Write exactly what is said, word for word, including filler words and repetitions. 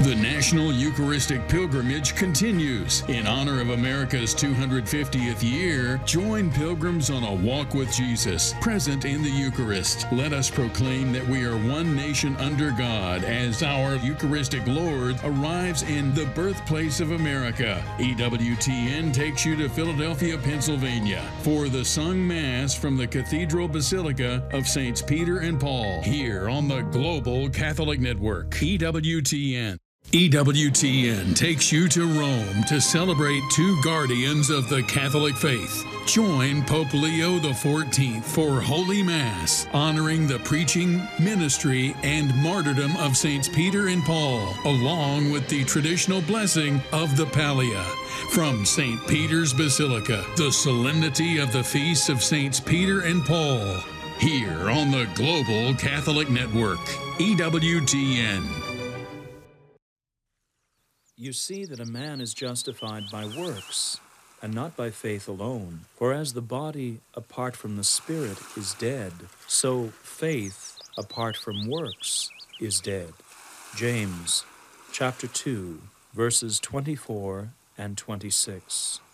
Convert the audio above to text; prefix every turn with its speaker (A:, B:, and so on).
A: The National Eucharistic Pilgrimage continues. In honor of America's two hundred fiftieth year, join pilgrims on a walk with Jesus, present in the Eucharist. Let us proclaim that we are one nation under God as our Eucharistic Lord arrives in the birthplace of America. E W T N takes you to Philadelphia, Pennsylvania for the sung Mass from the Cathedral Basilica of Saints Peter and Paul, here on the Global Catholic Network, E W T N. E W T N takes you to Rome to celebrate two guardians of the Catholic faith. Join Pope Leo the fourteenth for Holy Mass, honoring the preaching, ministry, and martyrdom of Saints Peter and Paul, along with the traditional blessing of the Pallia. From Saint Peter's Basilica, the solemnity of the feasts of Saints Peter and Paul, here on the Global Catholic Network, E W T N.
B: You see that a man is justified by works, and not by faith alone. For as the body apart from the spirit is dead, so faith apart from works is dead. James chapter two, verses twenty-four and twenty-six.